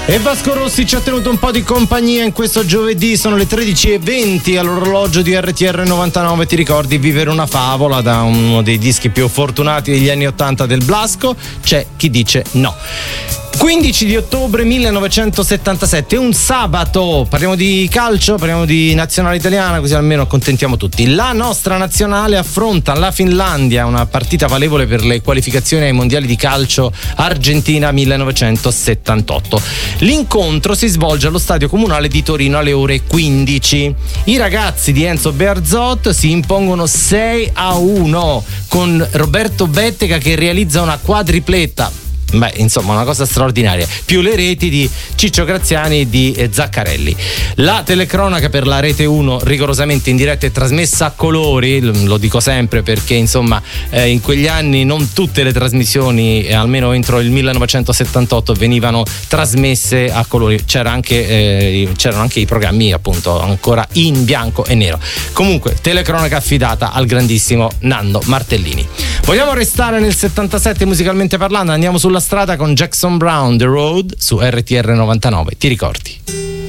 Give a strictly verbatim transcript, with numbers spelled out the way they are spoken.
E Vasco Rossi ci ha tenuto un po' di compagnia in questo giovedì, sono le tredici e venti all'orologio di R T R novantanove. Ti ricordi Vivere una favola, da uno dei dischi più fortunati degli anni ottanta del Blasco? C'è chi dice no. quindici di ottobre millenovecentosettantasette, un sabato, parliamo di calcio, parliamo di nazionale italiana, così almeno accontentiamo tutti. La nostra nazionale affronta la Finlandia, una partita valevole per le qualificazioni ai mondiali di calcio Argentina millenovecentosettantotto. L'incontro si svolge allo stadio comunale di Torino alle ore quindici. I ragazzi di Enzo Bearzot si impongono sei a uno con Roberto Bettega che realizza una quadripletta. Beh, insomma, una cosa straordinaria, più le reti di Ciccio Graziani e di eh, Zaccarelli. La telecronaca per la Rete uno rigorosamente in diretta e trasmessa a colori, lo dico sempre perché insomma eh, in quegli anni non tutte le trasmissioni, eh, almeno entro il millenovecentosettantotto, venivano trasmesse a colori. C'era anche eh, c'erano anche i programmi appunto ancora in bianco e nero. Comunque, telecronaca affidata al grandissimo Nando Martellini. Vogliamo restare nel settantasette musicalmente parlando? Andiamo sulla strada con Jackson Browne, The Road, su R T R novantanove. Ti ricordi?